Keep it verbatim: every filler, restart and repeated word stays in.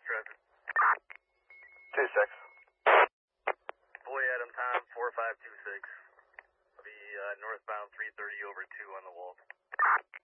traffic. two six. Boy Adam time, four five two six. I'll be uh, northbound three thirty over two on the wall.